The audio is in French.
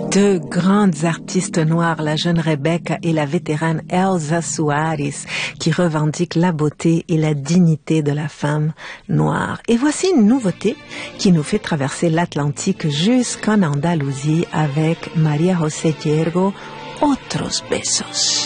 Deux grandes artistes noires, la jeune Rebecca et la vétérane Elza Soares, qui revendiquent la beauté et la dignité de la femme noire. Et voici une nouveauté qui nous fait traverser l'Atlantique jusqu'en Andalousie avec María José Hiergo, Otros Besos.